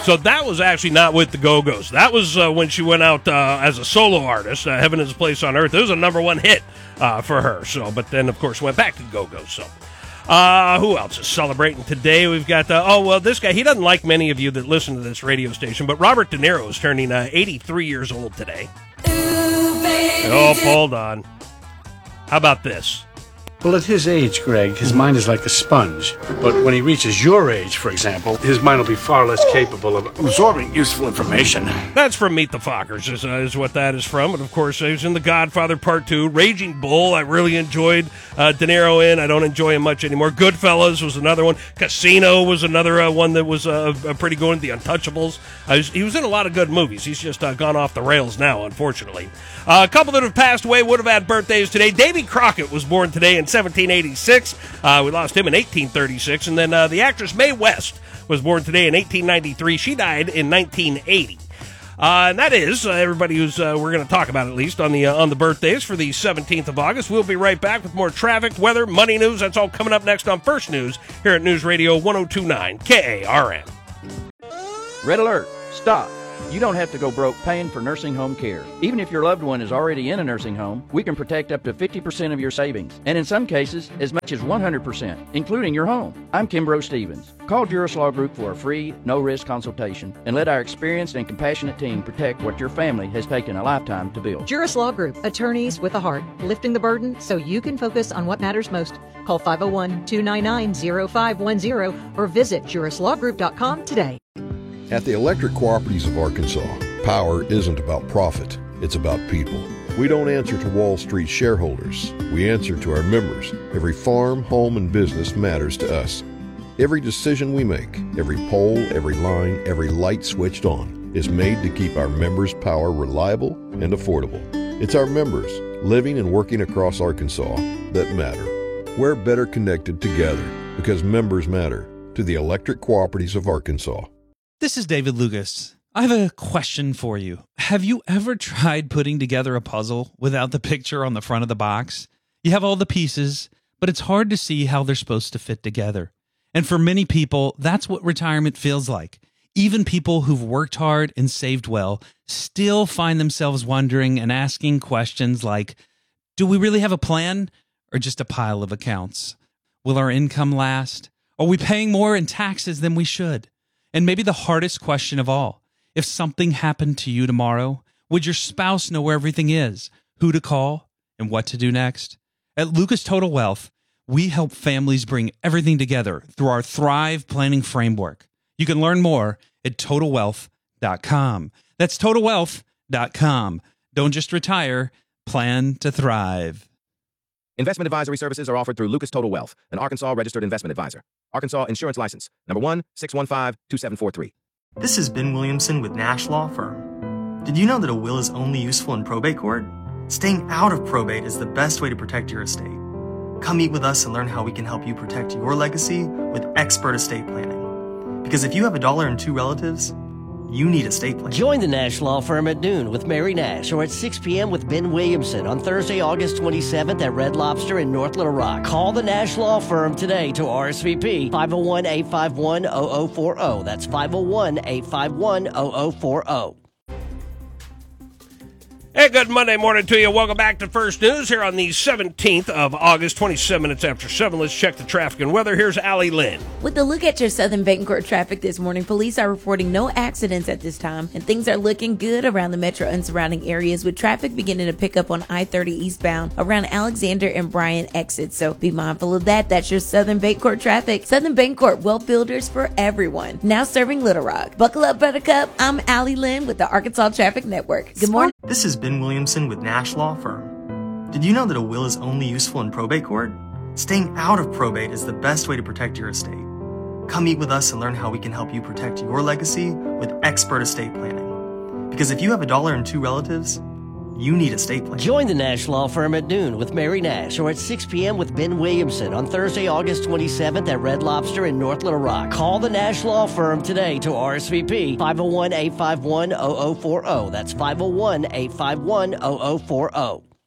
So that was actually not with the Go-Go's. That was when she went out as a solo artist. Heaven is a Place on Earth. It was a #1 hit for her. So, but then, of course, went back to the Go-Go's. So, who else is celebrating today? We've got, this guy. He doesn't like many of you that listen to this radio station, but Robert De Niro is turning 83 years old today. Ooh, baby. Oh, hold on. How about this? Well, at his age, Greg, his mind is like a sponge. But when he reaches your age, for example, his mind will be far less capable of absorbing useful information. That's from Meet the Fockers, is what that is from. And, of course, he was in The Godfather Part 2. Raging Bull, I really enjoyed De Niro in. I don't enjoy him much anymore. Goodfellas was another one. Casino was another one that was pretty good. The Untouchables. He was in a lot of good movies. He's just gone off the rails now, unfortunately. A couple that have passed away would have had birthdays today. Davy Crockett was born today in 1786. We lost him in 1836. And then the actress Mae West was born today in 1893. She died in 1980. And that is everybody who's we're going to talk about, at least, on the birthdays for the 17th of August. We'll be right back with more traffic, weather, money news. That's all coming up next on First News here at News Radio 102.9 KARN. Red alert. Stop. You don't have to go broke paying for nursing home care. Even if your loved one is already in a nursing home, we can protect up to 50% of your savings, and in some cases, as much as 100%, including your home. I'm Kimbrough Stevens. Call Juris Law Group for a free, no-risk consultation, and let our experienced and compassionate team protect what your family has taken a lifetime to build. Juris Law Group, attorneys with a heart, lifting the burden so you can focus on what matters most. Call 501-299-0510 or visit jurislawgroup.com today. At the Electric Cooperatives of Arkansas, power isn't about profit, it's about people. We don't answer to Wall Street shareholders. We answer to our members. Every farm, home, and business matters to us. Every decision we make, every pole, every line, every light switched on is made to keep our members' power reliable and affordable. It's our members, living and working across Arkansas, that matter. We're better connected together because members matter. To the Electric Cooperatives of Arkansas. This is David Lucas. I have a question for you. Have you ever tried putting together a puzzle without the picture on the front of the box? You have all the pieces, but it's hard to see how they're supposed to fit together. And for many people, that's what retirement feels like. Even people who've worked hard and saved well still find themselves wondering and asking questions like, do we really have a plan or just a pile of accounts? Will our income last? Are we paying more in taxes than we should? And maybe the hardest question of all, if something happened to you tomorrow, would your spouse know where everything is, who to call, and what to do next? At Lucas Total Wealth, we help families bring everything together through our Thrive Planning Framework. You can learn more at TotalWealth.com. That's TotalWealth.com. Don't just retire, plan to thrive. Investment advisory services are offered through Lucas Total Wealth, an Arkansas registered investment advisor. Arkansas Insurance License, number 1-615-2743. This is Ben Williamson with Nash Law Firm. Did you know that a will is only useful in probate court? Staying out of probate is the best way to protect your estate. Come meet with us and learn how we can help you protect your legacy with expert estate planning. Because if you have a dollar and two relatives, you need estate planning. Join the Nash Law Firm at noon with Mary Nash or at 6 p.m. with Ben Williamson on Thursday, August 27th at Red Lobster in North Little Rock. Call the Nash Law Firm today to RSVP 501-851-0040. That's 501-851-0040. Hey, good Monday morning to you. Welcome back to First News here on the 17th of August, 27 minutes after 7. Let's check the traffic and weather. Here's Allie Lynn. With a look at your Southern Bancorp traffic this morning, police are reporting no accidents at this time, and things are looking good around the metro and surrounding areas, with traffic beginning to pick up on I-30 eastbound around Alexander and Bryan exits. So be mindful of that. That's your Southern Bancorp traffic. Southern Bancorp, wealth builders for everyone. Now serving Little Rock. Buckle up, Buttercup. I'm Allie Lynn with the Arkansas Traffic Network. Good morning. This is Ben Williamson with Nash Law Firm. Did you know that a will is only useful in probate court? Staying out of probate is the best way to protect your estate. Come meet with us and learn how we can help you protect your legacy with expert estate planning. Because if you have a dollar and two relatives, you need estate planning. Join the Nash Law Firm at noon with Mary Nash or at 6 p.m. with Ben Williamson on Thursday, August 27th at Red Lobster in North Little Rock. Call the Nash Law Firm today to RSVP 501-851-0040. That's 501-851-0040.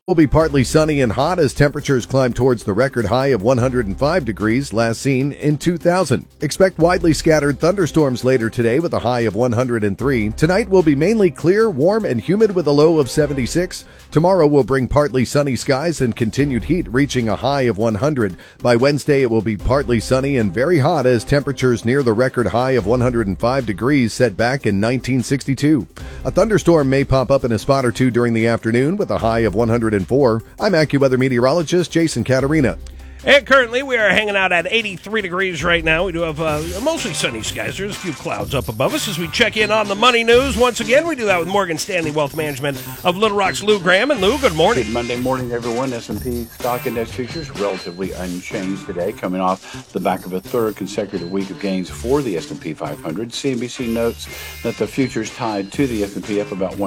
Will be partly sunny and hot as temperatures climb towards the record high of 105 degrees last seen in 2000. Expect widely scattered thunderstorms later today with a high of 103. Tonight will be mainly clear, warm, and humid with a low of 76. Tomorrow will bring partly sunny skies and continued heat reaching a high of 100. By Wednesday it will be partly sunny and very hot as temperatures near the record high of 105 degrees set back in 1962. A thunderstorm may pop up in a spot or two during the afternoon with a high of 104. I'm AccuWeather meteorologist Jason Caterina. And currently, we are hanging out at 83 degrees right now. We do have mostly sunny skies. There's a few clouds up above us as we check in on the money news. Once again, we do that with Morgan Stanley Wealth Management of Little Rock's Lou Graham. And Lou, good morning. Good Monday morning, everyone. S&P stock index futures relatively unchanged today, coming off the back of a third consecutive week of gains for the S&P 500. CNBC notes that the futures tied to the S&P up about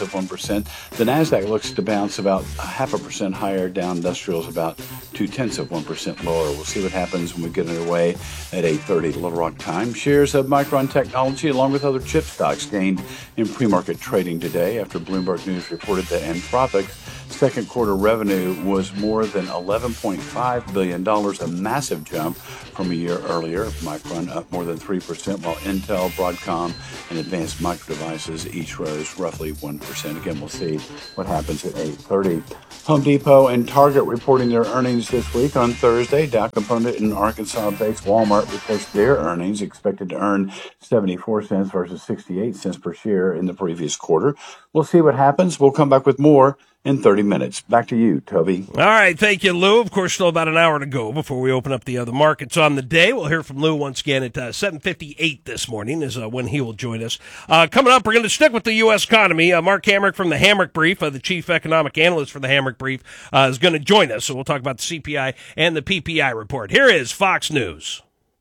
0.1%. The Nasdaq looks to bounce about 0.5% higher. Dow Industrials about 0.2% lower. We'll see what happens when we get underway at 8:30 Little Rock time. Shares of Micron Technology, along with other chip stocks, gained in pre-market trading today after Bloomberg News reported that Anthropic's second quarter revenue was more than $11.5 billion, a massive jump from a year earlier. Micron up more than 3%, while Intel, Broadcom, and Advanced Micro Devices each rose roughly 1%. Again, we'll see what happens at 8:30. Home Depot and Target reporting their earnings this week. On Thursday, Dow Component and Arkansas-based Walmart reports their earnings, expected to earn 74 cents versus 68 cents per share in the previous quarter. We'll see what happens. We'll come back with more in 30 minutes. Back to you, Toby. All right, thank you, Lou. Of course, still about an hour to go before we open up the other markets on the day. We'll hear from Lou once again at 7:58 this morning is when he will join us. Coming up, we're going to stick with the U.S. economy. Mark Hamrick from the Hamrick Brief, the chief economic analyst for the Hamrick Brief, is going to join us. So we'll talk about the CPI and the PPI report. Here is Fox News.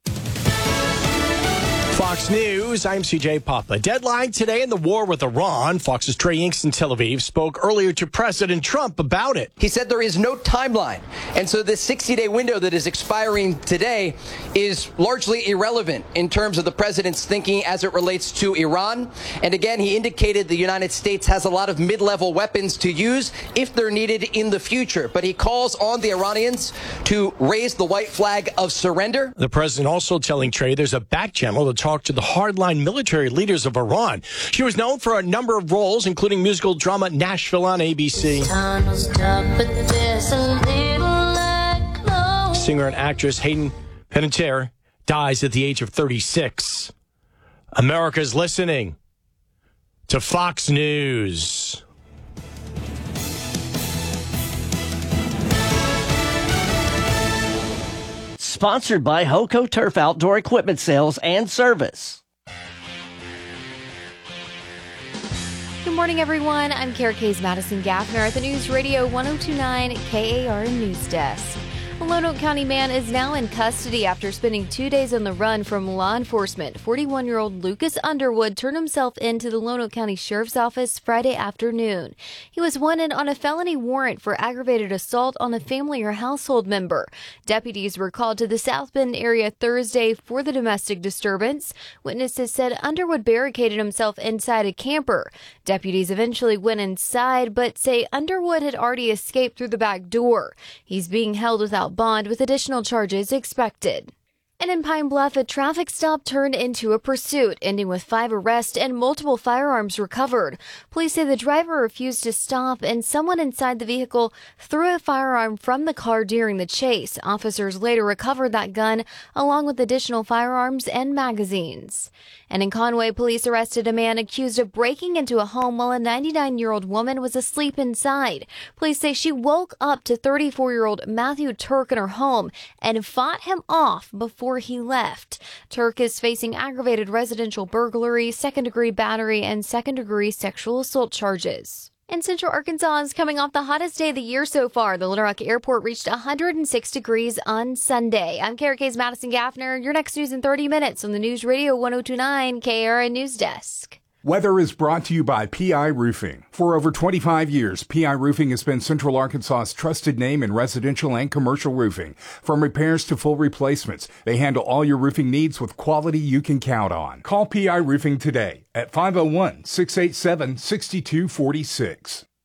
Fox News, I'm CJ Papa. Deadline today in the war with Iran. Fox's Trey Inks in Tel Aviv spoke earlier to President Trump about it. He said there is no timeline. And so this 60-day window that is expiring today is largely irrelevant in terms of the president's thinking as it relates to Iran. And again, he indicated the United States has a lot of mid-level weapons to use if they're needed in the future. But he calls on the Iranians to raise the white flag of surrender. The president also telling Trey there's a back channel to talk to the hardline military leaders of Iran. She was known for a number of roles, including musical drama Nashville on ABC. Singer and actress Hayden Panettiere dies at the age of 36. America's listening to Fox News. Sponsored by Hoco Turf Outdoor Equipment Sales and Service. Good morning, everyone. I'm Kara Kay's Madison Gaffner at the News Radio 1029 KAR News Desk. A Lonoke County man is now in custody after spending 2 days on the run from law enforcement. 41-year-old Lucas Underwood turned himself in to the Lonoke County Sheriff's Office Friday afternoon. He was wanted on a felony warrant for aggravated assault on a family or household member. Deputies were called to the South Bend area Thursday for the domestic disturbance. Witnesses said Underwood barricaded himself inside a camper. Deputies eventually went inside, but say Underwood had already escaped through the back door. He's being held without bond with additional charges expected. And in Pine Bluff, a traffic stop turned into a pursuit, ending with 5 arrests and multiple firearms recovered. Police say the driver refused to stop and someone inside the vehicle threw a firearm from the car during the chase. Officers later recovered that gun along with additional firearms and magazines. And in Conway, police arrested a man accused of breaking into a home while a 99-year-old woman was asleep inside. Police say she woke up to 34-year-old Matthew Turk in her home and fought him off before he left. Turk is facing aggravated residential burglary, second-degree battery, and second-degree sexual assault charges. And Central Arkansas is coming off the hottest day of the year so far. The Little Rock Airport reached 106 degrees on Sunday. I'm Kara Kay's Madison Gaffner. Your next news in 30 minutes on the News Radio 1029 KARA News Desk. Weather is brought to you by PI Roofing. For over 25 years, PI Roofing has been Central Arkansas's trusted name in residential and commercial roofing. From repairs to full replacements, they handle all your roofing needs with quality you can count on. Call PI Roofing today at 501-687-6246.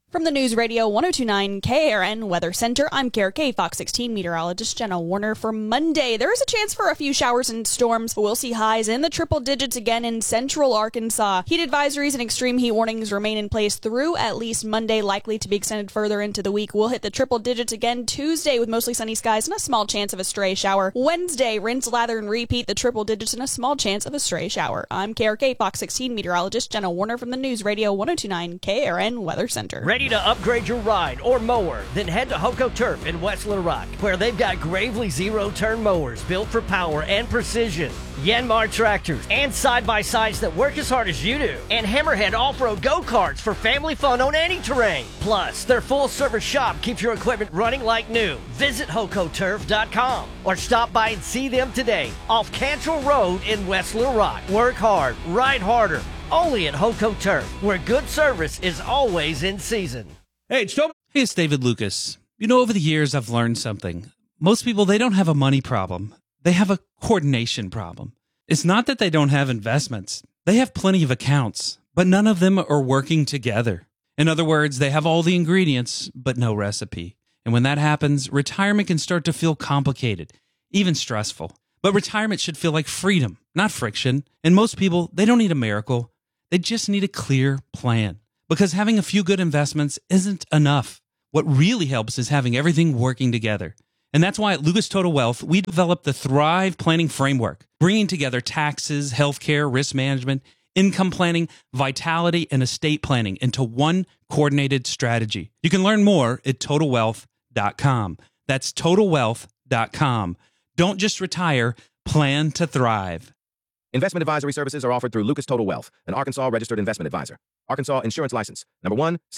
From the News Radio 1029 KARN Weather Center, I'm Kara K, Fox 16 meteorologist Jenna Warner. For Monday, there is a chance for a few showers and storms, but we'll see highs in the triple digits again in central Arkansas. Heat advisories and extreme heat warnings remain in place through at least Monday, likely to be extended further into the week. We'll hit the triple digits again Tuesday with mostly sunny skies and a small chance of a stray shower. Wednesday, rinse, lather, and repeat the triple digits and a small chance of a stray shower. I'm Kara K, Fox 16 meteorologist Jenna Warner from the News Radio 1029 KARN Weather Center. Ready to upgrade your ride or mower? Then head to Hoco Turf in West Little Rock, where they've got Gravely zero-turn mowers built for power and precision, Yanmar tractors, and side-by-sides that work as hard as you do, and Hammerhead off-road go-karts for family fun on any terrain. Plus, their full-service shop keeps your equipment running like new. Visit HocoTurf.com or stop by and see them today off Cantrell Road in West Little Rock. Work hard, ride harder. Only at Hoco Turf, where good service is always in season. Hey, it's David Lucas. You know, over the years, I've learned something. Most people, they don't have a money problem. They have a coordination problem. It's not that they don't have investments. They have plenty of accounts, but none of them are working together. In other words, they have all the ingredients, but no recipe. And when that happens, retirement can start to feel complicated, even stressful. But retirement should feel like freedom, not friction. And most people, they don't need a miracle. They just need a clear plan. Because having a few good investments isn't enough. What really helps is having everything working together. And that's why at Lucas Total Wealth, we developed the Thrive Planning Framework, bringing together taxes, healthcare, risk management, income planning, vitality, and estate planning into one coordinated strategy. You can learn more at TotalWealth.com. That's TotalWealth.com. Don't just retire, plan to thrive. Investment advisory services are offered through Lucas Total Wealth, an Arkansas registered investment advisor. Arkansas Insurance License, number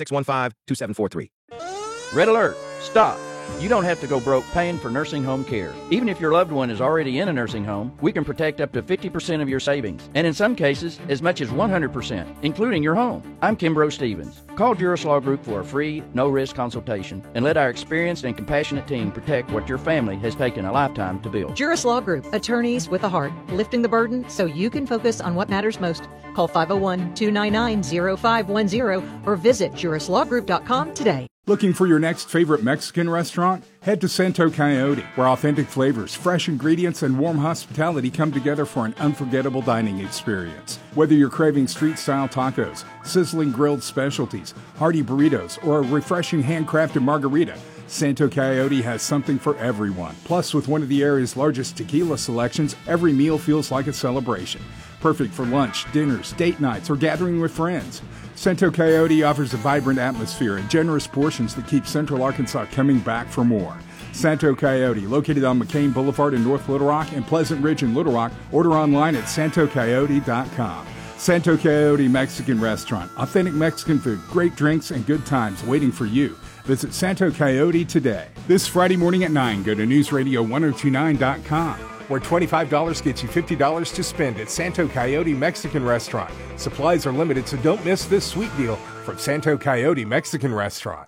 1-615-2743. Red alert! Stop! You don't have to go broke paying for nursing home care. Even if your loved one is already in a nursing home, we can protect up to 50% of your savings, and in some cases, as much as 100%, including your home. I'm Kimbrough Stevens. Call Juris Law Group for a free, no-risk consultation, and let our experienced and compassionate team protect what your family has taken a lifetime to build. Juris Law Group, attorneys with a heart, lifting the burden so you can focus on what matters most. Call 501-299-0510 or visit jurislawgroup.com today. Looking for your next favorite Mexican restaurant? Head to Santo Coyote, where authentic flavors, fresh ingredients, and warm hospitality come together for an unforgettable dining experience. Whether you're craving street-style tacos, sizzling grilled specialties, hearty burritos, or a refreshing handcrafted margarita, Santo Coyote has something for everyone. Plus, with one of the area's largest tequila selections, every meal feels like a celebration. Perfect for lunch, dinners, date nights, or gathering with friends. Santo Coyote offers a vibrant atmosphere and generous portions that keep Central Arkansas coming back for more. Santo Coyote, located on McCain Boulevard in North Little Rock and Pleasant Ridge in Little Rock. Order online at santocoyote.com. Santo Coyote Mexican Restaurant. Authentic Mexican food, great drinks, and good times waiting for you. Visit Santo Coyote today. This Friday morning at 9, go to newsradio1029.com. where $25 gets you $50 to spend at Santo Coyote Mexican Restaurant. Supplies are limited, so don't miss this sweet deal from Santo Coyote Mexican Restaurant.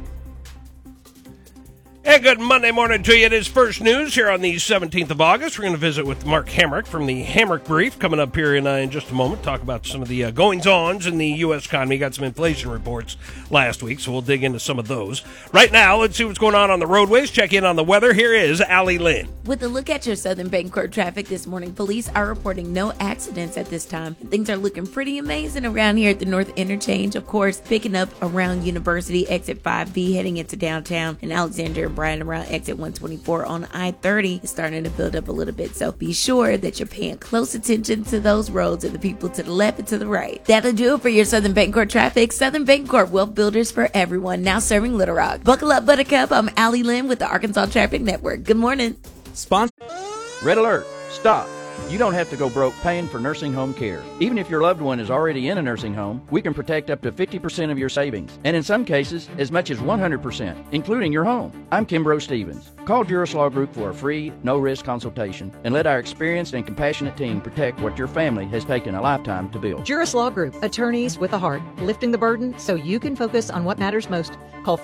And good Monday morning to you. It is First News here on the 17th of August. We're going to visit with Mark Hamrick from the Hamrick Brief coming up here in just a moment. Talk about some of the goings-ons in the U.S. economy. Got some inflation reports last week, so we'll dig into some of those. Right now, let's see what's going on the roadways. Check in on the weather. Here is Allie Lynn. With a look at your Southern Bancorp traffic this morning, police are reporting no accidents at this time. Things are looking pretty amazing around here at the North Interchange. Of course, picking up around University, exit 5B, heading into downtown, and Alexander Brian around exit 124 on I-30 is starting to build up a little bit. So be sure that you're paying close attention to those roads and the people to the left and to the right. That'll do it for your Southern Bancorp traffic. Southern Bancorp, wealth builders for everyone, now serving Little Rock. Buckle up, Buttercup. I'm Allie Lynn with the Arkansas Traffic Network. Good morning. Red alert! Stop! You don't have to go broke paying for nursing home care. Even if your loved one is already in a nursing home, we can protect up to 50% of your savings, and in some cases, as much as 100%, including your home. I'm Kimbrough Stevens. Call Juris Law Group for a free, no-risk consultation, and let our experienced and compassionate team protect what your family has taken a lifetime to build. Juris Law Group, attorneys with a heart, lifting the burden so you can focus on what matters most. Call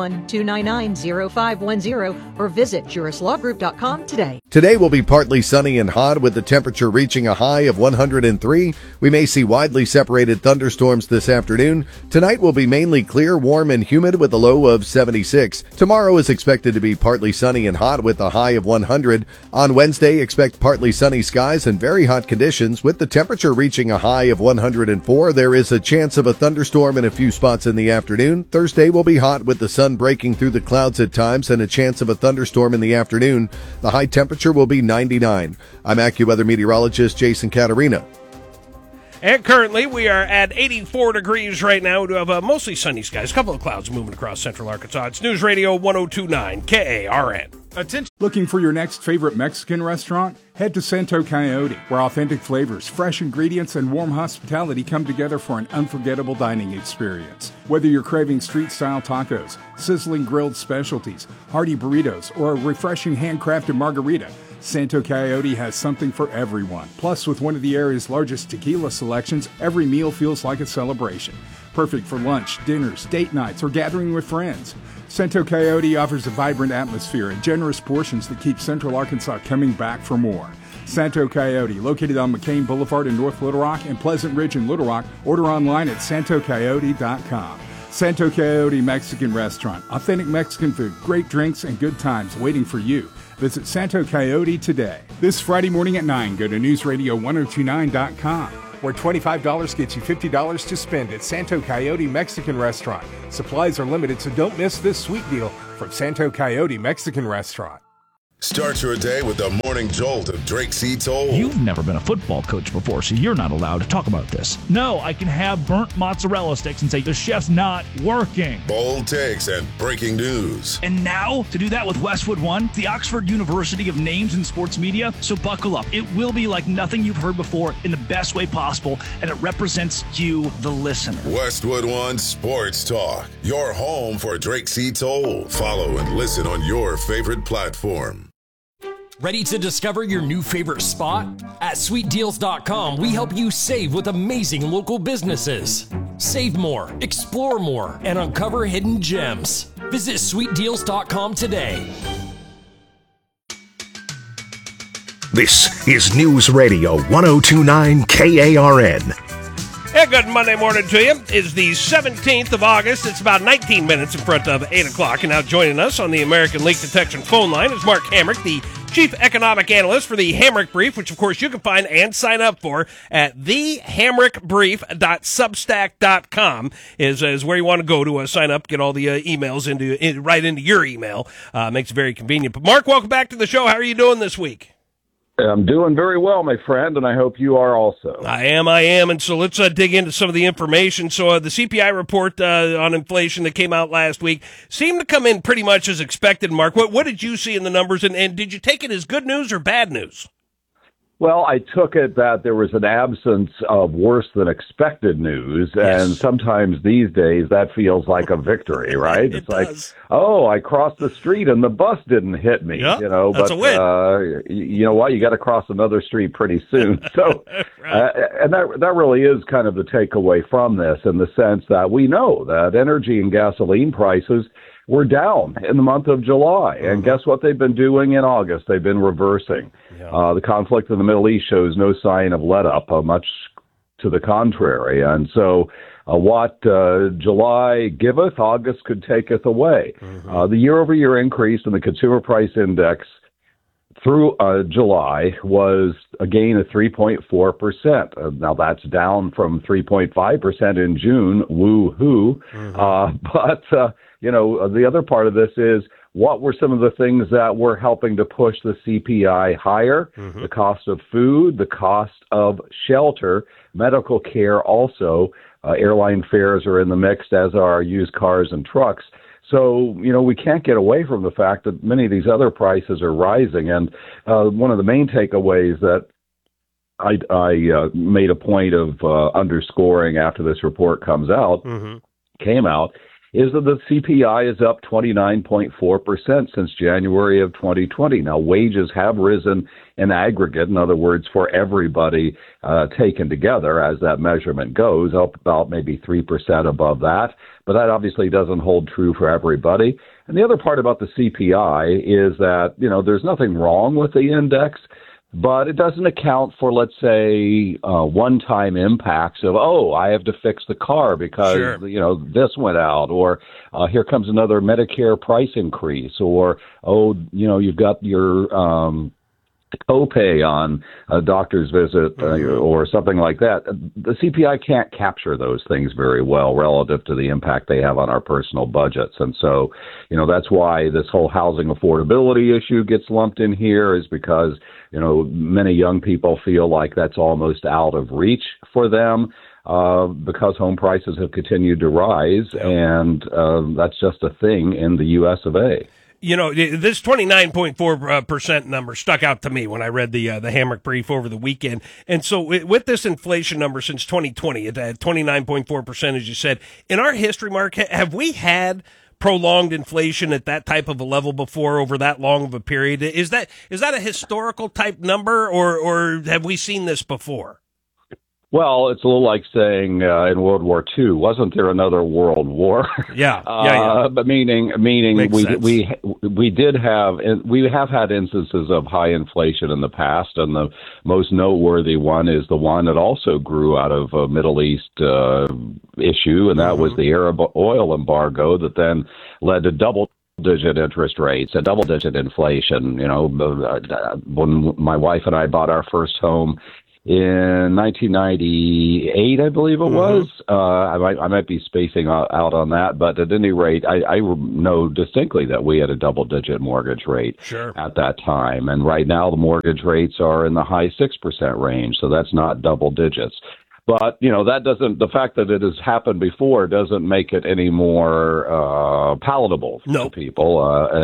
501-299-0510 or visit jurislawgroup.com today. Today will be partly sunny and hot with the temperature reaching a high of 103. We may see widely separated thunderstorms this afternoon. Tonight will be mainly clear, warm, and humid with a low of 76. Tomorrow is expected to be partly sunny and hot with a high of 100. On Wednesday, expect partly sunny skies and very hot conditions with the temperature reaching a high of 104. There is a chance of a thunderstorm in a few spots in the afternoon. Thursday will be hot with the sun breaking through the clouds at times and a chance of a thunderstorm in the afternoon. The high temperature will be 99. I'm AccuWeather meteorologist Jason Caterina. And currently, we are at 84 degrees right now. We do have mostly sunny skies. A couple of clouds moving across central Arkansas. It's News Radio 1029 KARN. Attention. Looking for your next favorite Mexican restaurant? Head to Santo Coyote, where authentic flavors, fresh ingredients, and warm hospitality come together for an unforgettable dining experience. Whether you're craving street-style tacos, sizzling grilled specialties, hearty burritos, or a refreshing handcrafted margarita, Santo Coyote has something for everyone. Plus, with one of the area's largest tequila selections, every meal feels like a celebration. Perfect for lunch, dinners, date nights, or gathering with friends. Santo Coyote offers a vibrant atmosphere and generous portions that keep Central Arkansas coming back for more. Santo Coyote, located on McCain Boulevard in North Little Rock and Pleasant Ridge in Little Rock. Order online at santocoyote.com. Santo Coyote Mexican Restaurant. Authentic Mexican food, great drinks, and good times waiting for you. Visit Santo Coyote today. This Friday morning at 9, go to newsradio1029.com, where $25 gets you $50 to spend at Santo Coyote Mexican Restaurant. Supplies are limited, so don't miss this sweet deal from Santo Coyote Mexican Restaurant. Start your day with the morning jolt of Drake C. Toll. You've never been a football coach before, so you're not allowed to talk about this. No, I can have burnt mozzarella sticks and say the chef's not working. Bold takes and breaking news. And now, to do that with Westwood One, the Oxford University of Names in Sports Media. So buckle up. It will be like nothing you've heard before in the best way possible, and it represents you, the listener. Westwood One Sports Talk, your home for Drake C. Toll. Follow and listen on your favorite platform. Ready to discover your new favorite spot? At SweetDeals.com, we help you save with amazing local businesses. Save more, explore more, and uncover hidden gems. Visit SweetDeals.com today. This is News Radio 1029 KARN. Hey, good Monday morning to you. It's the 17th of August. It's about 19 minutes in front of 8 o'clock. And now joining us on the American Leak Detection phone line is Mark Hamrick, the Chief Economic Analyst for the Hamrick Brief, which, of course, you can find and sign up for at thehamrickbrief.substack.com is where you want to go to sign up, get all the emails right into your email. Makes it very convenient. But, Mark, welcome back to the show. How are you doing this week? I'm doing very well, my friend, and I hope you are also. I am. And so let's dig into some of the information. So the CPI report on inflation that came out last week seemed to come in pretty much as expected, Mark. What did you see in the numbers, and did you take it as good news or bad news? Well, I took it that there was an absence of worse than expected news, and sometimes these days that feels like a victory, right? It's like, oh, I crossed the street and the bus didn't hit me, yep, that's a win. You know what? You got to cross another street pretty soon. So, and that really is kind of the takeaway from this, in the sense that we know that energy and gasoline prices were down in the month of July. And guess what they've been doing in August? They've been reversing. Yeah. The conflict in the Middle East shows no sign of let up, much to the contrary. And so what July giveth, August could taketh away. The year-over-year increase in the consumer price index through July was a gain of 3.4%. Now that's down from 3.5% in June. Woo-hoo. But the other part of this is, what were some of the things that were helping to push the CPI higher? The cost of food, the cost of shelter, medical care also. Airline fares are in the mix, as are used cars and trucks. So, we can't get away from the fact that many of these other prices are rising. And one of the main takeaways that I made a point of underscoring after this report came out, is that the CPI is up 29.4% since January of 2020. Now, wages have risen in aggregate, in other words, for everybody taken together as that measurement goes, up about maybe 3% above that. But that obviously doesn't hold true for everybody. And the other part about the CPI is that, there's nothing wrong with the index, but it doesn't account for, let's say, one-time impacts of, I have to fix the car because, this went out, or here comes another Medicare price increase, or, you've got your copay on a doctor's visit or something like that. The CPI can't capture those things very well relative to the impact they have on our personal budgets. And so, that's why this whole housing affordability issue gets lumped in here, is because, many young people feel like that's almost out of reach for them. Because home prices have continued to rise, and that's just a thing in the U.S. of A. This 29.4% number stuck out to me when I read the Hamrick brief over the weekend. And so with this inflation number since 2020, at 29.4%, as you said, in our history, Mark, have we had prolonged inflation at that type of a level before over that long of a period? Is that a historical type number, or have we seen this before? Well, it's a little like saying in World War II, wasn't there another World War? Yeah. But meaning we have had instances of high inflation in the past, and the most noteworthy one is the one that also grew out of a Middle East issue, and that was the Arab oil embargo that then led to double-digit interest rates, a double-digit inflation. When my wife and I bought our first home in 1998, I believe it was. I might be spacing out on that, but at any rate, I know distinctly that we had a double-digit mortgage rate at that time. And right now, the mortgage rates are in the high 6% range, so that's not double digits. But, that doesn't, the fact that it has happened before doesn't make it any more palatable to people.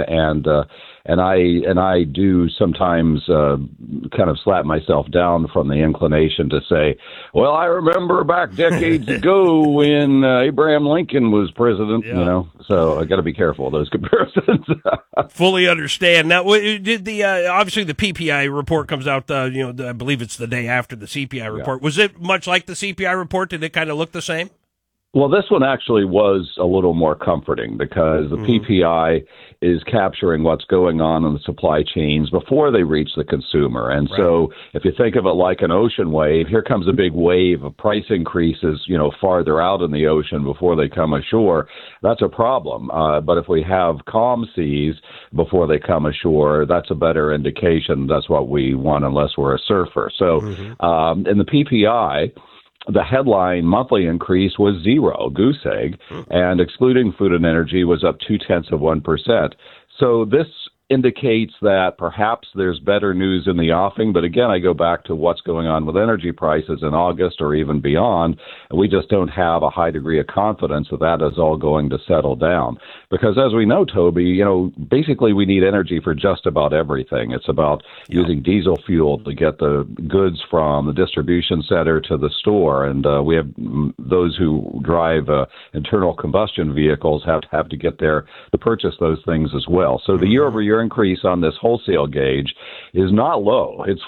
And I do sometimes kind of slap myself down from the inclination to say, well, I remember back decades ago when Abraham Lincoln was president, so I got to be careful of those comparisons. Fully understand. Now, did obviously the PPI report comes out, I believe it's the day after the CPI report. Was it much like the CPI report? Did it kind of look the same? Well, this one actually was a little more comforting because the PPI is capturing what's going on in the supply chains before they reach the consumer. And so if you think of it like an ocean wave, here comes a big wave of price increases, farther out in the ocean before they come ashore. That's a problem. But if we have calm seas before they come ashore, that's a better indication. That's what we want unless we're a surfer. So in the PPI, the headline monthly increase was zero, goose egg, and excluding food and energy was up 0.2%. So this indicates that perhaps there's better news in the offing. But again, I go back to what's going on with energy prices in August or even beyond. And we just don't have a high degree of confidence that that is all going to settle down. Because as we know, Toby, basically we need energy for just about everything. It's about using diesel fuel to get the goods from the distribution center to the store. And we have those who drive internal combustion vehicles have to get there to purchase those things as well. So the year-over-year increase on this wholesale gauge is not low. It's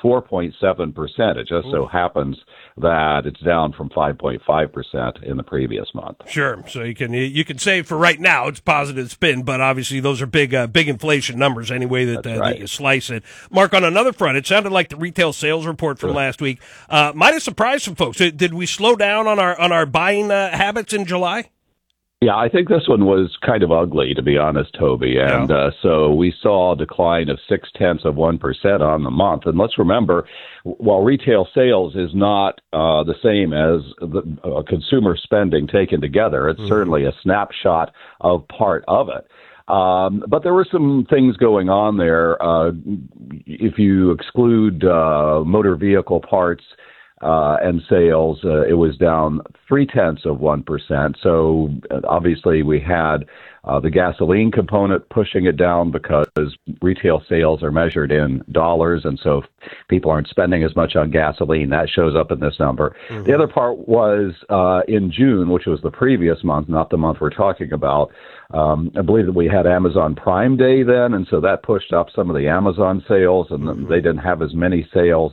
4.7%. It just so happens that it's down from 5.5% in the previous month. Sure. So you can say for right now it's positive spin, but obviously those are big inflation numbers any way that you slice it. Mark, on another front, it sounded like the retail sales report from last week might have surprised some folks. Did we slow down on our buying habits in July? Yeah, I think this one was kind of ugly, to be honest, Toby. And so we saw a decline of 0.6% on the month. And let's remember, while retail sales is not the same as the consumer spending taken together, it's certainly a snapshot of part of it. But there were some things going on there. If you exclude motor vehicle parts, and sales, it was down 0.3%. So obviously we had the gasoline component pushing it down because retail sales are measured in dollars, and so people aren't spending as much on gasoline. That shows up in this number. Mm-hmm. The other part was in June, which was the previous month, not the month we're talking about. I believe that we had Amazon Prime Day then, and so that pushed up some of the Amazon sales, and they didn't have as many sales.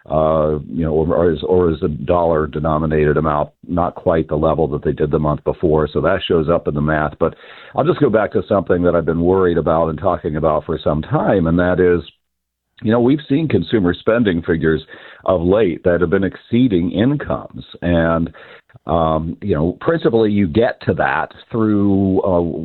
Or as a dollar-denominated amount, not quite the level that they did the month before. So that shows up in the math. But I'll just go back to something that I've been worried about and talking about for some time, and that is, we've seen consumer spending figures of late that have been exceeding incomes. And principally you get to that through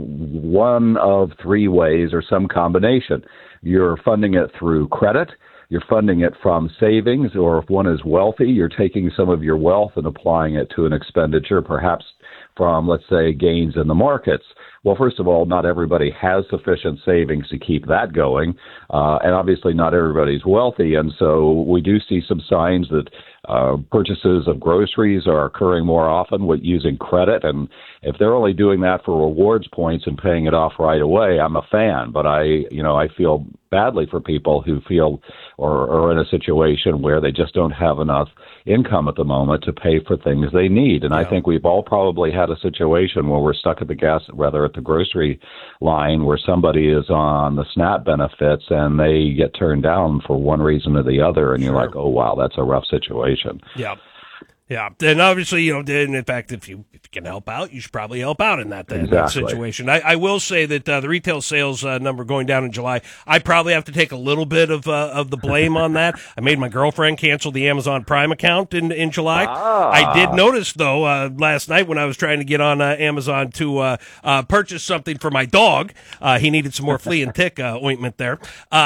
one of three ways or some combination. You're funding it through credit. You're funding it from savings, or if one is wealthy, you're taking some of your wealth and applying it to an expenditure, perhaps from, let's say, gains in the markets. Well, first of all, not everybody has sufficient savings to keep that going, and obviously not everybody's wealthy, and so we do see some signs that purchases of groceries are occurring more often with using credit, and if they're only doing that for rewards points and paying it off right away, I'm a fan. But I feel badly for people who feel or are in a situation where they just don't have enough income at the moment to pay for things they need. And I think we've all probably had a situation where we're stuck at the grocery line where somebody is on the SNAP benefits and they get turned down for one reason or the other, and you're like, oh wow, that's a rough situation. Yeah. Yeah, and obviously, in fact, if you can help out, you should probably help out in that situation. I will say that the retail sales number going down in July, I probably have to take a little bit of the blame on that. I made my girlfriend cancel the Amazon Prime account in July. I did notice, though, last night when I was trying to get on Amazon to purchase something for my dog, he needed some more flea and tick ointment there.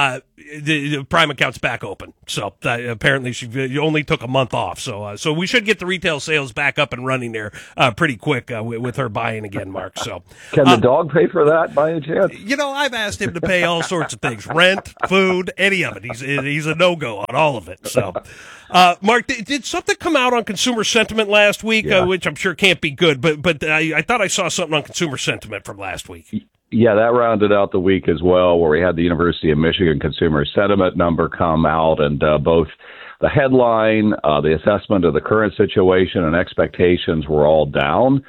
The Prime account's back open, so apparently she only took a month off. So we should get the retail sales back up and running there pretty quick with her buying again, Mark. So can the dog pay for that by any chance? I've asked him to pay all sorts of things: rent, food, any of it. He's a no-go on all of it. So, Mark, did something come out on consumer sentiment last week, which I'm sure can't be good, but I thought I saw something on consumer sentiment from last week. Yeah, that rounded out the week as well, where we had the University of Michigan consumer sentiment number come out, and both the headline, the assessment of the current situation, and expectations were all down.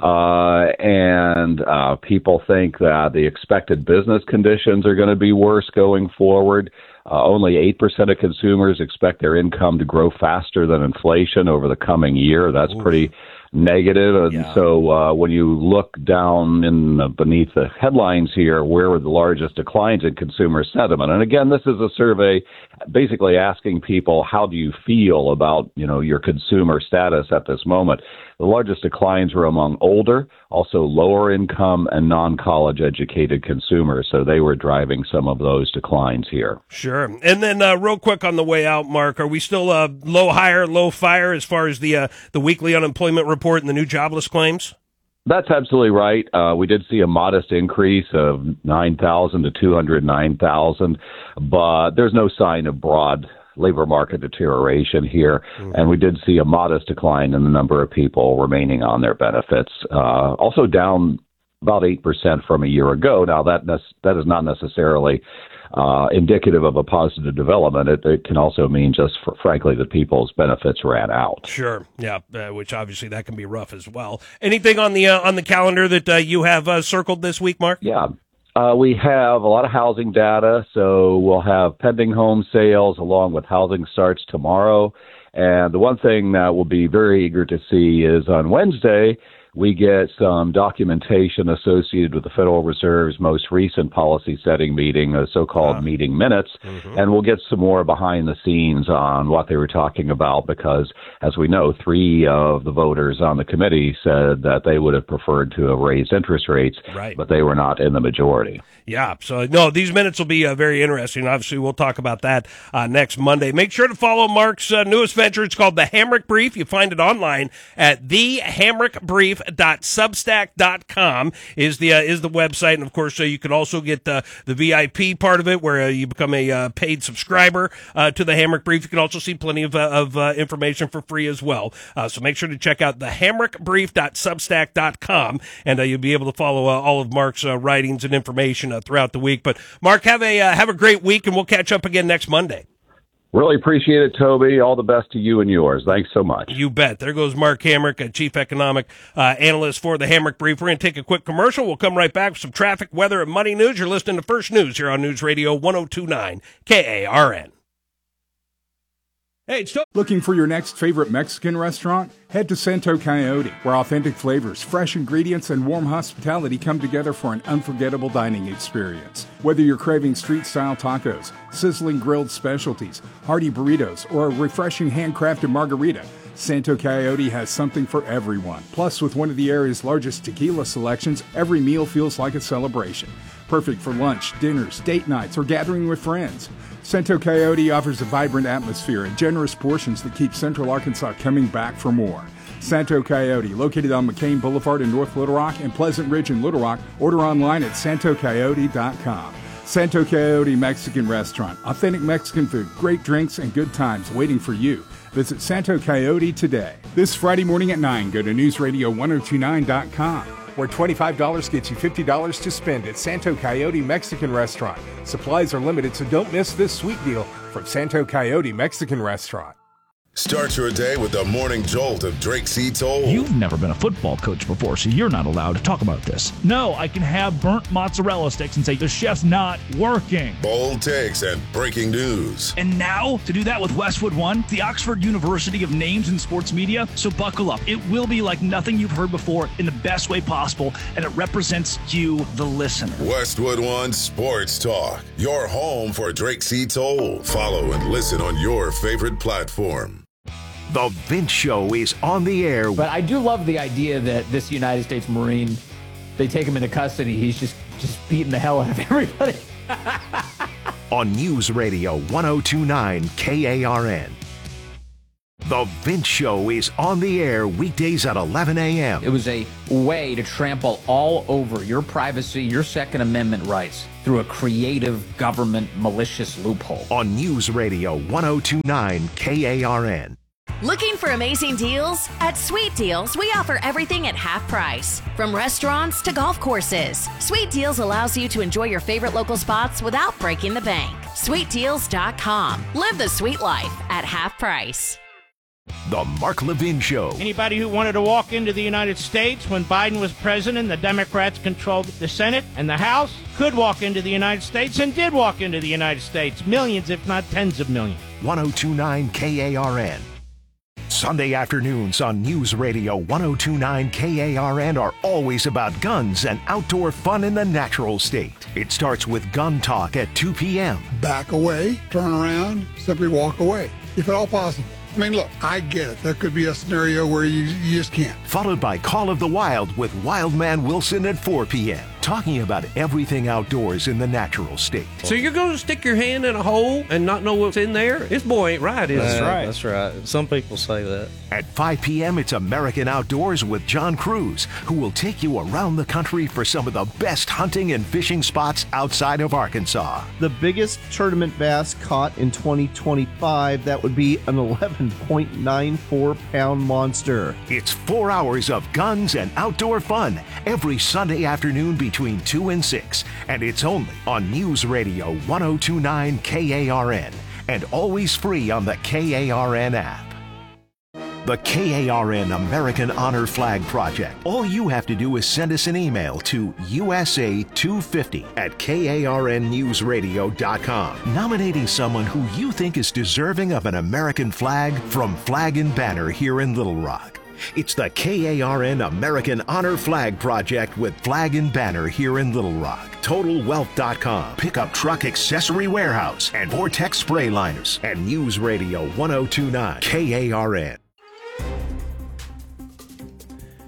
And people think that the expected business conditions are going to be worse going forward. Only 8% of consumers expect their income to grow faster than inflation over the coming year. That's pretty negative. And so when you look down beneath the headlines here, where were the largest declines in consumer sentiment? And again, this is a survey basically asking people, how do you feel about, your consumer status at this moment? The largest declines were among older, also lower income and non-college educated consumers. So they were driving some of those declines here. Sure. And then real quick on the way out, Mark, are we still low hire, low fire as far as the weekly unemployment report and the new jobless claims? That's absolutely right. We did see a modest increase of 9,000 to 209,000, but there's no sign of broad labor market deterioration here. And we did see a modest decline in the number of people remaining on their benefits, also down about 8% from a year ago. Now, that is not necessarily indicative of a positive development. It can also mean just, frankly, that people's benefits ran out. Sure, yeah, which obviously that can be rough as well. Anything on the calendar that you have circled this week, Mark? Yeah. We have a lot of housing data, so we'll have pending home sales along with housing starts tomorrow. And the one thing that we'll be very eager to see is on Wednesday, we get some documentation associated with the Federal Reserve's most recent policy setting meeting, the so-called meeting minutes, and we'll get some more behind the scenes on what they were talking about because, as we know, 3 of the voters on the committee said that they would have preferred to have raised interest rates, but they were not in the majority. Yeah, so no, these minutes will be very interesting. Obviously, we'll talk about that next Monday. Make sure to follow Mark's newest venture. It's called The Hamrick Brief. You find it online at thehamrickbrief.com. hammockbrief.substack.com is the website, and of course you can also get the VIP part of it, where you become a paid subscriber to the Hammock Brief. You can also see plenty of information for free as well. So make sure to check out the hammockbrief.substack.com, and you'll be able to follow all of Mark's writings and information throughout the week. But Mark, have a great week, and we'll catch up again next Monday. Really appreciate it, Toby. All the best to you and yours. Thanks so much. You bet. There goes Mark Hamrick, a chief economic analyst for the Hamrick Brief. We're going to take a quick commercial. We'll come right back with some traffic, weather, and money news. You're listening to First News here on News Radio 102.9 KARN. Hey, looking for your next favorite Mexican restaurant? Head to Santo Coyote, where authentic flavors, fresh ingredients, and warm hospitality come together for an unforgettable dining experience. Whether you're craving street-style tacos, sizzling grilled specialties, hearty burritos, or a refreshing handcrafted margarita, Santo Coyote has something for everyone. Plus, with one of the area's largest tequila selections, every meal feels like a celebration. Perfect for lunch, dinners, date nights, or gathering with friends. Santo Coyote offers a vibrant atmosphere and generous portions that keep Central Arkansas coming back for more. Santo Coyote, located on McCain Boulevard in North Little Rock and Pleasant Ridge in Little Rock. Order online at santocoyote.com. Santo Coyote Mexican Restaurant. Authentic Mexican food, great drinks, and good times waiting for you. Visit Santo Coyote today. This Friday morning at 9, go to newsradio1029.com. where $25 gets you $50 to spend at Santo Coyote Mexican Restaurant. Supplies are limited, so don't miss this sweet deal from Santo Coyote Mexican Restaurant. Start your day with the morning jolt of Drake C. Toll. You've never been a football coach before, so you're not allowed to talk about this. No, I can have burnt mozzarella sticks and say the chef's not working. Bold takes and breaking news. And now, to do that with Westwood One, the Oxford University of Names in Sports Media, so buckle up. It will be like nothing you've heard before in the best way possible, and it represents you, the listener. Westwood One Sports Talk, your home for Drake C. Toll. Follow and listen on your favorite platform. The Vince Show is on the air. But I do love the idea that this United States Marine, they take him into custody. He's just beating the hell out of everybody. On News Radio 102.9 KARN. The Vince Show is on the air weekdays at 11 a.m. It was a way to trample all over your privacy, your Second Amendment rights through a creative government malicious loophole. On News Radio 102.9 KARN. Looking for amazing deals? At Sweet Deals, we offer everything at half price. From restaurants to golf courses, Sweet Deals allows you to enjoy your favorite local spots without breaking the bank. SweetDeals.com. Live the sweet life at half price. The Mark Levin Show. Anybody who wanted to walk into the United States when Biden was president, the Democrats controlled the Senate and the House, could walk into the United States and did walk into the United States. Millions, if not tens of millions. 102.9 KARN. Sunday afternoons on News Radio 102.9 KARN are always about guns and outdoor fun in the natural state. It starts with Gun Talk at 2 p.m. Back away, turn around, simply walk away, if at all possible. I mean, look, I get it. There could be a scenario where you just can't. Followed by Call of the Wild with Wildman Wilson at 4 p.m. Talking about everything outdoors in the natural state. So you're going to stick your hand in a hole and not know what's in there? This boy ain't right, is That's it? right. That's right. Some people say that. At 5 p.m., it's American Outdoors with John Cruz, who will take you around the country for some of the best hunting and fishing spots outside of Arkansas. The biggest tournament bass caught in 2025, that would be an 11.94-pound monster. It's 4 hours of guns and outdoor fun every Sunday afternoon between 2 and 6, and it's only on News Radio 102.9 KARN and always free on the KARN app. The KARN American Honor Flag Project. All you have to do is send us an email to USA250@KARNnewsradio.com, nominating someone who you think is deserving of an American flag from Flag and Banner here in Little Rock. It's the KARN American Honor Flag Project with Flag and Banner here in Little Rock. TotalWealth.com, Pickup Truck Accessory Warehouse, and Vortex Spray Liners, and News Radio 102.9 KARN.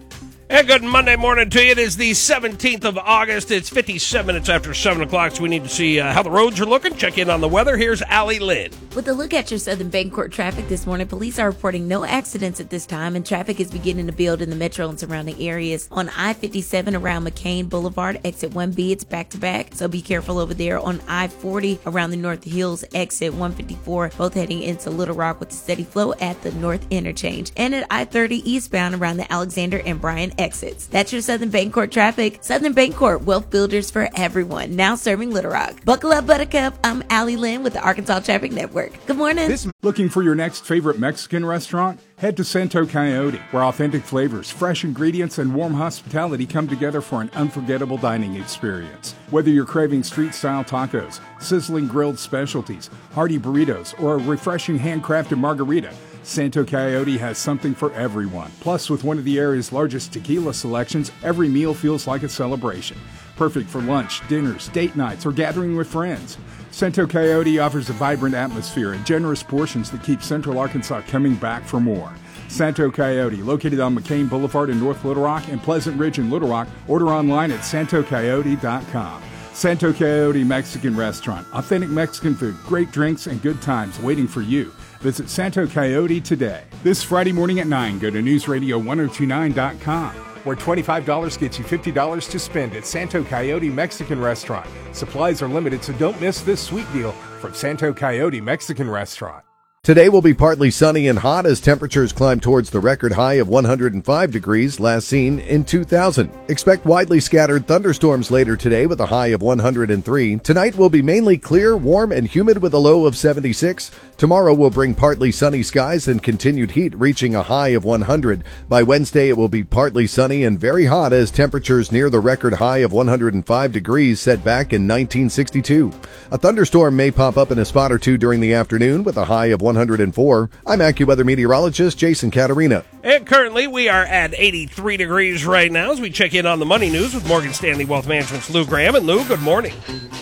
And good Monday morning to you. It is the 17th of August. It's 57 minutes after 7 o'clock, so we need to see how the roads are looking. Check in on the weather. Here's Allie Lynn. With a look at your Southern Bancorp traffic this morning, police are reporting no accidents at this time, and traffic is beginning to build in the metro and surrounding areas. On I-57 around McCain Boulevard, exit 1B, it's back-to-back, so be careful over there. On I-40 around the North Hills, exit 154, both heading into Little Rock with a steady flow at the North Interchange. And at I-30 eastbound around the Alexander and Bryan exits. That's your Southern Bancorp traffic. Southern Bancorp, wealth builders for everyone. Now serving Little Rock. Buckle up, Buttercup. I'm Allie Lynn with the Arkansas Traffic Network. Good morning. Looking for your next favorite Mexican restaurant? Head to Santo Coyote, where authentic flavors, fresh ingredients, and warm hospitality come together for an unforgettable dining experience. Whether you're craving street-style tacos, sizzling grilled specialties, hearty burritos, or a refreshing handcrafted margarita, Santo Coyote has something for everyone. Plus, with one of the area's largest tequila selections, every meal feels like a celebration. Perfect for lunch, dinners, date nights, or gathering with friends. Santo Coyote offers a vibrant atmosphere and generous portions that keep Central Arkansas coming back for more. Santo Coyote, located on McCain Boulevard in North Little Rock and Pleasant Ridge in Little Rock. Order online at santocoyote.com. Santo Coyote Mexican Restaurant. Authentic Mexican food, great drinks, and good times waiting for you. Visit Santo Coyote today. This Friday morning at 9, go to newsradio1029.com, where $25 gets you $50 to spend at Santo Coyote Mexican Restaurant. Supplies are limited, so don't miss this sweet deal from Santo Coyote Mexican Restaurant. Today will be partly sunny and hot as temperatures climb towards the record high of 105 degrees last seen in 2000. Expect widely scattered thunderstorms later today with a high of 103. Tonight will be mainly clear, warm, and humid with a low of 76. Tomorrow will bring partly sunny skies and continued heat reaching a high of 100. By Wednesday, it will be partly sunny and very hot as temperatures near the record high of 105 degrees set back in 1962. A thunderstorm may pop up in a spot or two during the afternoon with a high of 104. I'm AccuWeather meteorologist Jason Caterina. And currently we are at 83 degrees right now as we check in on the money news with Morgan Stanley Wealth Management's Lou Graham. And Lou, good morning.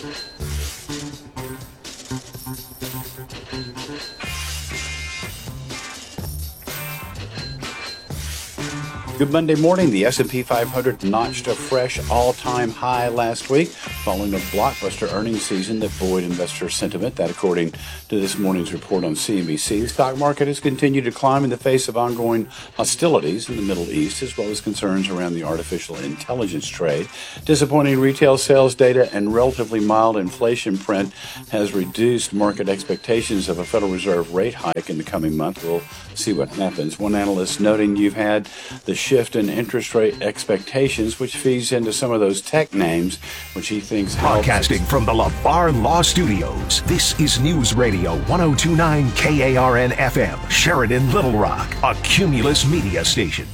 Good Monday morning. The S&P 500 notched a fresh all-time high last week following a blockbuster earnings season that buoyed investor sentiment. That according to this morning's report on CNBC. The stock market has continued to climb in the face of ongoing hostilities in the Middle East, as well as concerns around the artificial intelligence trade. Disappointing retail sales data and relatively mild inflation print has reduced market expectations of a Federal Reserve rate hike in the coming month. We'll see what happens. One analyst noting you've had the shift in interest rate expectations, which feeds into some of those tech names, which he thinks helps. Broadcasting from the LaVar Law Studios, this is News Radio 102.9 KARN FM, Sheridan, Little Rock, a Cumulus media station.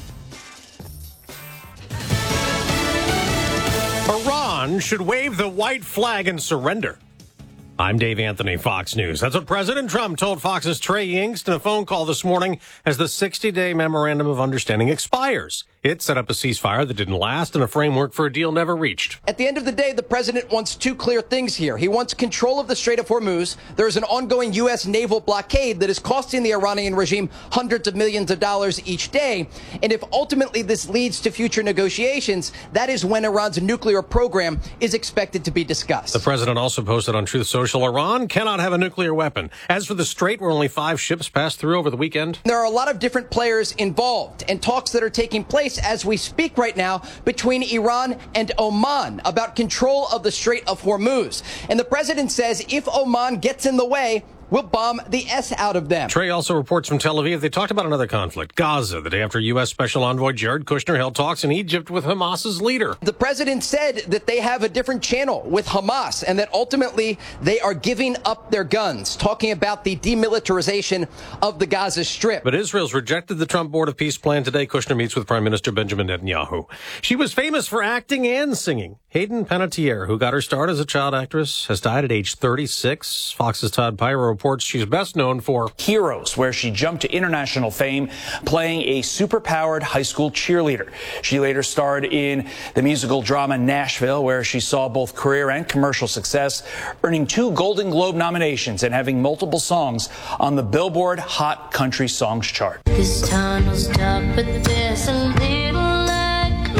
Iran should wave the white flag and surrender. I'm Dave Anthony, Fox News. That's what President Trump told Fox's Trey Yingst in a phone call this morning as the 60-day Memorandum of Understanding expires. It set up a ceasefire that didn't last and a framework for a deal never reached. At the end of the day, the president wants two clear things here. He wants control of the Strait of Hormuz. There is an ongoing U.S. naval blockade that is costing the Iranian regime hundreds of millions of dollars each day. And if ultimately this leads to future negotiations, that is when Iran's nuclear program is expected to be discussed. The president also posted on Truth Social, Iran cannot have a nuclear weapon. As for the Strait, where only 5 ships passed through over the weekend. There are a lot of different players involved and talks that are taking place as we speak right now between Iran and Oman about control of the Strait of Hormuz. And the president says if Oman gets in the way, we'll bomb the S out of them. Trey also reports from Tel Aviv. They talked about another conflict, Gaza, the day after U.S. Special Envoy Jared Kushner held talks in Egypt with Hamas's leader. The president said that they have a different channel with Hamas and that ultimately they are giving up their guns, talking about the demilitarization of the Gaza Strip. But Israel's rejected the Trump Board of Peace plan. Today, Kushner meets with Prime Minister Benjamin Netanyahu. She was famous for acting and singing. Hayden Panettiere, who got her start as a child actress, has died at age 36. Fox's Todd Pyro reports she's best known for Heroes, where she jumped to international fame playing a superpowered high school cheerleader. She later starred in the musical drama Nashville, where she saw both career and commercial success, earning 2 Golden Globe nominations and having multiple songs on the Billboard Hot Country Songs chart. This town will stop, but there's a little light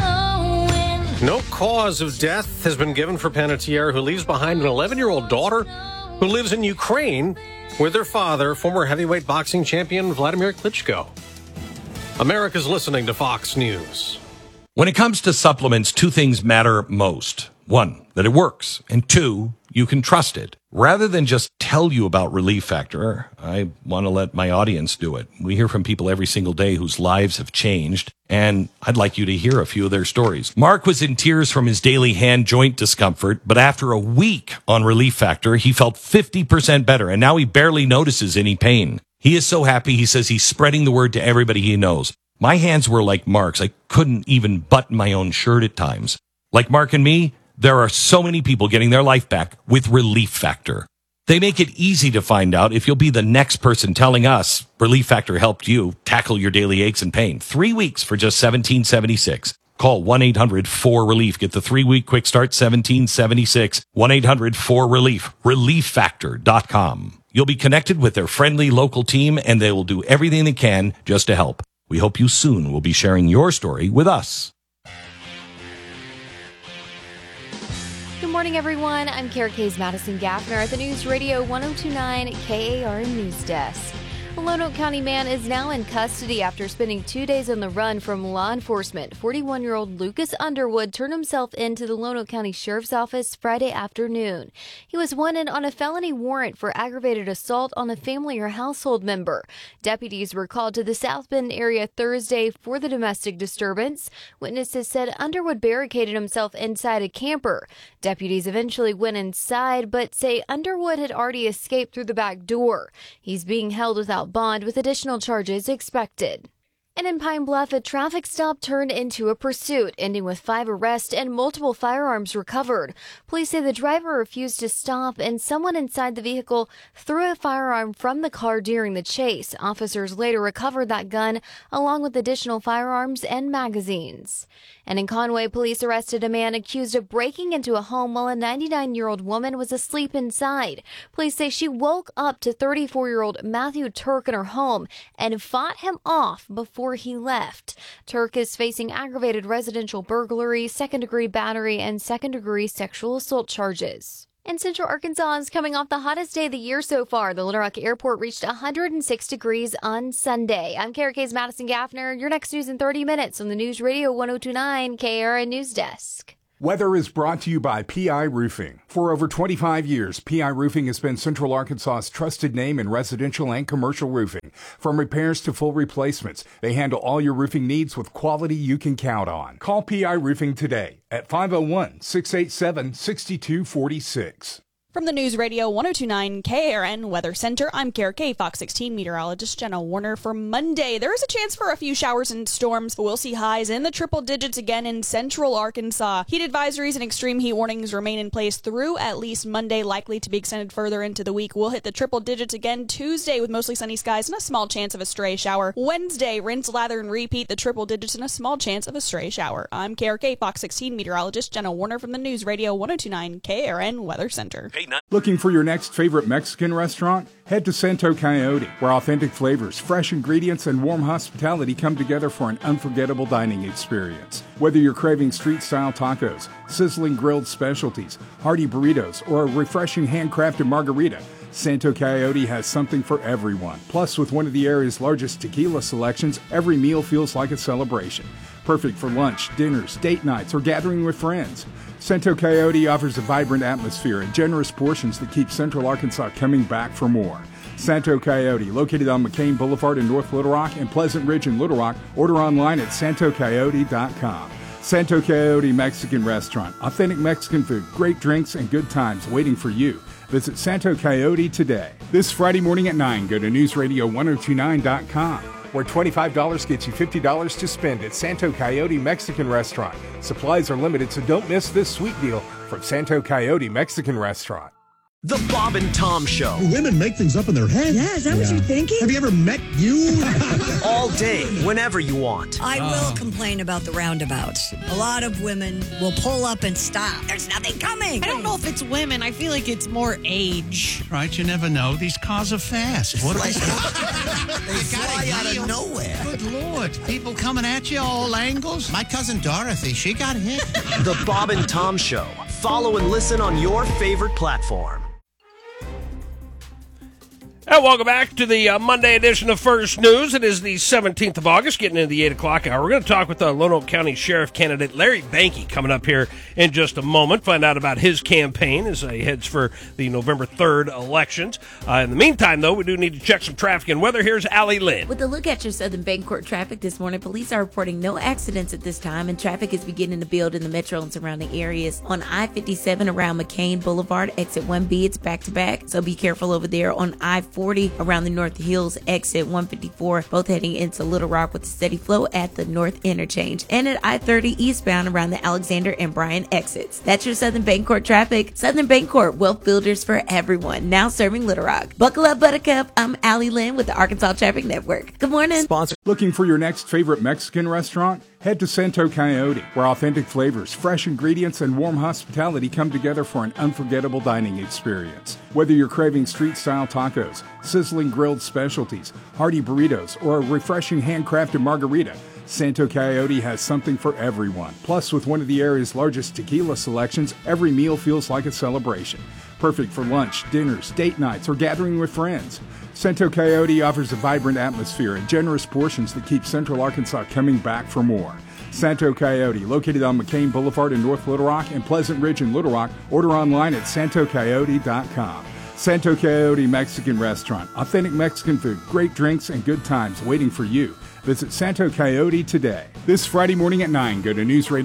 cause of death has been given for Panettiere, who leaves behind an 11-year-old daughter who lives in Ukraine with her father, former heavyweight boxing champion Vladimir Klitschko. America's listening to Fox News. When it comes to supplements, two things matter most. One, that it works. And two, you can trust it. Rather than just tell you about Relief Factor, I want to let my audience do it. We hear from people every single day whose lives have changed, and I'd like you to hear a few of their stories. Mark was in tears from his daily hand joint discomfort, but after a week on Relief Factor, he felt 50% better, and now he barely notices any pain. He is so happy, he says he's spreading the word to everybody he knows. My hands were like Mark's. I couldn't even button my own shirt at times. Like Mark and me, there are so many people getting their life back with Relief Factor. They make it easy to find out if you'll be the next person telling us Relief Factor helped you tackle your daily aches and pain. 3 weeks for just $17.76. Call 1-800-4RELIEF. Get the 3-week quick start, $17.76. 1-800-4RELIEF. ReliefFactor.com. You'll be connected with their friendly local team, and they will do everything they can just to help. We hope you soon will be sharing your story with us. Good morning, everyone. I'm Kara K's Madison Gaffner at the News Radio 1029 KARN News Desk. A Lonoke County man is now in custody after spending 2 days on the run from law enforcement. 41-year-old Lucas Underwood turned himself into the Lonoke County Sheriff's Office Friday afternoon. He was wanted on a felony warrant for aggravated assault on a family or household member. Deputies were called to the South Bend area Thursday for the domestic disturbance. Witnesses said Underwood barricaded himself inside a camper. Deputies eventually went inside, but say Underwood had already escaped through the back door. He's being held without bond with additional charges expected. And in Pine Bluff, a traffic stop turned into a pursuit, ending with 5 arrests and multiple firearms recovered. Police say the driver refused to stop and someone inside the vehicle threw a firearm from the car during the chase. Officers later recovered that gun along with additional firearms and magazines. And in Conway, police arrested a man accused of breaking into a home while a 99-year-old woman was asleep inside. Police say she woke up to 34-year-old Matthew Turk in her home and fought him off before he left. Turk is facing aggravated residential burglary, second-degree battery, and second-degree sexual assault charges. And Central Arkansas is coming off the hottest day of the year so far. The Little Rock Airport reached 106 degrees on Sunday. I'm Kara K's Madison Gaffner. Your next news in 30 minutes on the News Radio 1029 KARN News Desk. Weather is brought to you by PI Roofing. For over 25 years, PI Roofing has been Central Arkansas's trusted name in residential and commercial roofing. From repairs to full replacements, they handle all your roofing needs with quality you can count on. Call PI Roofing today at 501-687-6246. From the News Radio 1029 KARN Weather Center, I'm Kara K, Fox 16 meteorologist Jenna Warner. For Monday, there is a chance for a few showers and storms, but we'll see highs in the triple digits again in central Arkansas. Heat advisories and extreme heat warnings remain in place through at least Monday, likely to be extended further into the week. We'll hit the triple digits again Tuesday with mostly sunny skies and a small chance of a stray shower. Wednesday, rinse, lather, and repeat the triple digits and a small chance of a stray shower. I'm Kara K, Fox 16 meteorologist Jenna Warner from the News Radio 1029 KARN Weather Center. Looking for your next favorite Mexican restaurant? Head to Santo Coyote, where authentic flavors, fresh ingredients, and warm hospitality come together for an unforgettable dining experience. Whether you're craving street-style tacos, sizzling grilled specialties, hearty burritos, or a refreshing handcrafted margarita, Santo Coyote has something for everyone. Plus, with one of the area's largest tequila selections, every meal feels like a celebration. Perfect for lunch, dinners, date nights, or gathering with friends. Santo Coyote offers a vibrant atmosphere and generous portions that keep Central Arkansas coming back for more. Santo Coyote, located on McCain Boulevard in North Little Rock and Pleasant Ridge in Little Rock. Order online at santocoyote.com. Santo Coyote Mexican Restaurant. Authentic Mexican food, great drinks, and good times waiting for you. Visit Santo Coyote today. This Friday morning at 9, go to newsradio1029.com. where $25 gets you $50 to spend at Santo Coyote Mexican Restaurant. Supplies are limited, so don't miss this sweet deal from Santo Coyote Mexican Restaurant. The Bob and Tom Show. Women make things up in their head. Yeah, is that what you're thinking? Have you ever met you? All day, whenever you want. I will complain about the roundabouts. A lot of women will pull up and stop. There's nothing coming. I don't know if it's women. I feel like it's more age. Right, you never know. These cars are fast. What are They fly out of nowhere. Good Lord. People coming at you all angles. My cousin Dorothy, she got hit. The Bob and Tom Show. Follow and listen on your favorite platform. And welcome back to the Monday edition of First News. It is the 17th of August, getting into the 8 o'clock hour. We're going to talk with the Lonoke County Sheriff candidate Larry Banky coming up here in just a moment. Find out about his campaign as he heads for the November 3rd elections. In the meantime, though, we do need to check some traffic and weather. Here's Allie Lynn. With a look at your Southern Bancorp traffic this morning, police are reporting no accidents at this time, and traffic is beginning to build in the metro and surrounding areas. On I-57 around McCain Boulevard, exit 1B, it's back-to-back, so be careful over there. On I-40 around the North Hills, exit 154, both heading into Little Rock with a steady flow at the North Interchange. And at I-30 eastbound around the Alexander and Bryan exits. That's your Southern Bancorp traffic. Southern Bancorp, wealth builders for everyone, now serving Little Rock. Buckle up, Buttercup. I'm Allie Lynn with the Arkansas Traffic Network. Good morning. Sponsor. Looking for your next favorite Mexican restaurant? Head to Santo Coyote, where authentic flavors, fresh ingredients, and warm hospitality come together for an unforgettable dining experience. Whether you're craving street-style tacos, sizzling grilled specialties, hearty burritos, or a refreshing handcrafted margarita, Santo Coyote has something for everyone. Plus, with one of the area's largest tequila selections, every meal feels like a celebration. Perfect for lunch, dinners, date nights, or gathering with friends. Santo Coyote offers a vibrant atmosphere and generous portions that keep Central Arkansas coming back for more. Santo Coyote, located on McCain Boulevard in North Little Rock and Pleasant Ridge in Little Rock. Order online at santocoyote.com. Santo Coyote Mexican Restaurant. Authentic Mexican food, great drinks, and good times waiting for you. Visit Santo Coyote today. This Friday morning at 9, go to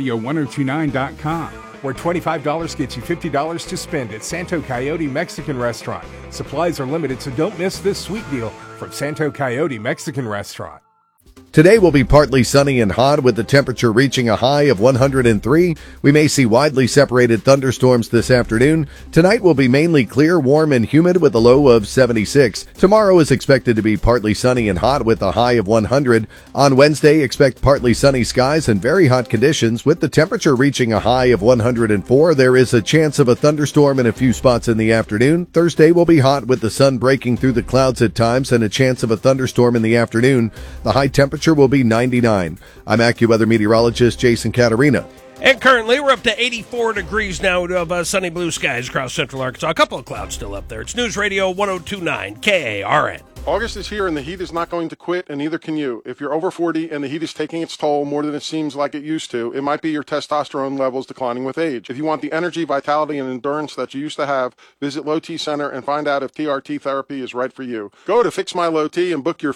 newsradio1029.com. where $25 gets you $50 to spend at Santo Coyote Mexican Restaurant. Supplies are limited, so don't miss this sweet deal from Santo Coyote Mexican Restaurant. Today will be partly sunny and hot with the temperature reaching a high of 103. We may see widely separated thunderstorms this afternoon. Tonight will be mainly clear, warm, and humid with a low of 76. Tomorrow is expected to be partly sunny and hot with a high of 100. On Wednesday, expect partly sunny skies and very hot conditions with the temperature reaching a high of 104. There is a chance of a thunderstorm in a few spots in the afternoon. Thursday will be hot with the sun breaking through the clouds at times and a chance of a thunderstorm in the afternoon. The high temperature will be 99. I'm AccuWeather meteorologist Jason Caterina. And currently, we're up to 84 degrees now of sunny blue skies across Central Arkansas. A couple of clouds still up there. It's News Radio 102.9 KARN. August is here and the heat is not going to quit, and neither can you. If you're over 40 and the heat is taking its toll more than it seems like it used to, it might be your testosterone levels declining with age. If you want the energy, vitality, and endurance that you used to have, visit Low T Center and find out if TRT therapy is right for you. Go to Fix My Low T and book your